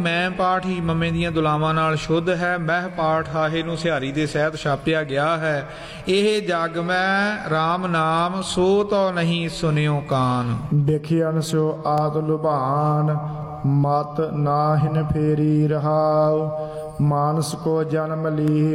ਮੈਂ ਪਾਠ ਹੀ ਮਮੇ ਦੀਆਂ ਦੁਲਾਵਾਂ ਨਾਲ ਸ਼ੁੱਧ ਹੈ। ਮਹਿ ਪਾਠ ਹਾਹੇ ਨੂੰ ਸਿਹਾਰੀ ਦੇ ਸਹਿਤ ਛਾਪਿਆ ਗਿਆ ਹੈ। ਇਹ ਜਗ ਮੈਂ RAM ਨਾਮ ਸੋ ਤੋ ਨਹੀਂ ਸੁਨਿਓ ਕਾਨ। ਦੇਖਿਆਨ ਸੋ ਆਤ ਲੁਭਾਨ ਮਤ ਨਾਹਿਨ ਫੇਰੀ ਰਹਾਉ। ਮਾਨਸ ਕੋ ਜਨਮ ਲੀ